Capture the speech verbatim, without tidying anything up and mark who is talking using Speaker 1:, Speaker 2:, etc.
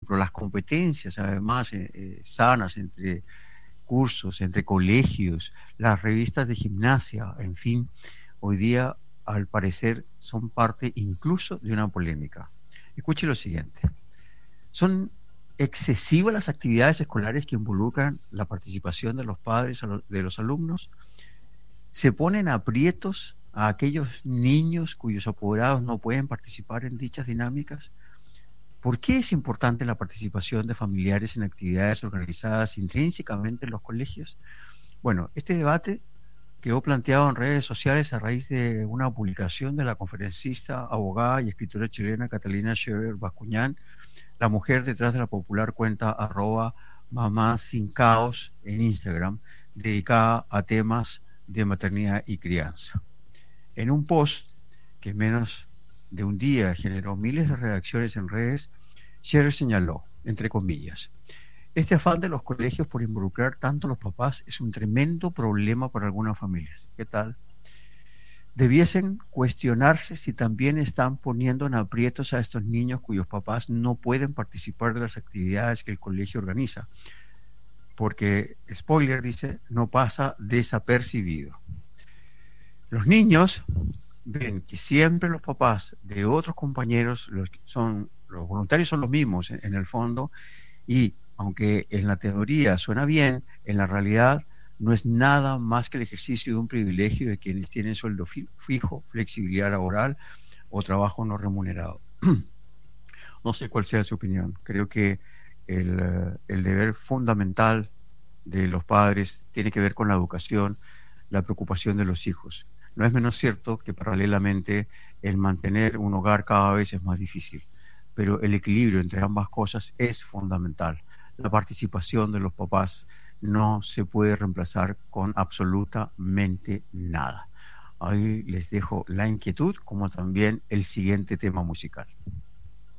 Speaker 1: ejemplo, las competencias, además, eh, eh, sanas entre cursos, entre colegios, las revistas de gimnasia, en fin, hoy día, al parecer, son parte incluso de una polémica. Escuche lo siguiente. Son excesivas las actividades escolares que involucran la participación de los padres, de los alumnos. Se ponen aprietos a aquellos niños cuyos apoderados no pueden participar en dichas dinámicas. ¿Por qué es importante la participación de familiares en actividades organizadas intrínsecamente en los colegios? Bueno, este debate quedó planteado en redes sociales a raíz de una publicación de la conferencista, abogada y escritora chilena Catalina Scherer Bascuñán, la mujer detrás de la popular cuenta arroba mamá sin caos en Instagram, dedicada a temas de maternidad y crianza. En un post que en menos de un día generó miles de reacciones en redes, Scherer señaló, entre comillas, este afán de los colegios por involucrar tanto a los papás es un tremendo problema para algunas familias. ¿Qué tal? Debiesen cuestionarse si también están poniendo en aprietos a estos niños cuyos papás no pueden participar de las actividades que el colegio organiza. Porque, spoiler, dice, no pasa desapercibido. Los niños ven que siempre los papás de otros compañeros, los, son, los voluntarios son los mismos en, en el fondo, y aunque en la teoría suena bien, en la realidad no es nada más que el ejercicio de un privilegio de quienes tienen sueldo fijo, flexibilidad laboral o trabajo no remunerado. No sé cuál sea su opinión. Creo que el, el deber fundamental de los padres tiene que ver con la educación, la preocupación de los hijos. No es menos cierto que paralelamente el mantener un hogar cada vez es más difícil, pero el equilibrio entre ambas cosas es fundamental. La participación de los papás no se puede reemplazar con absolutamente nada. Ahí les dejo la inquietud, como también el siguiente tema musical.